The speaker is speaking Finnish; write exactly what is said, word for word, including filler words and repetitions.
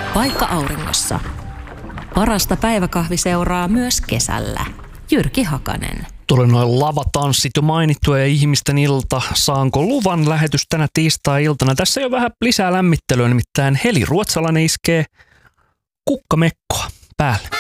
Paikka auringossa. Parasta päiväkahviseuraa myös kesällä. Jyrki Hakanen. Tuli noin lavatanssit jo mainittua ja ihmisten ilta. Saanko luvan lähetys tänä tiistai-iltana? Tässä ei ole vähän lisää lämmittelyä, nimittäin Heli Ruotsalainen iskee kukkamekkoa päälle.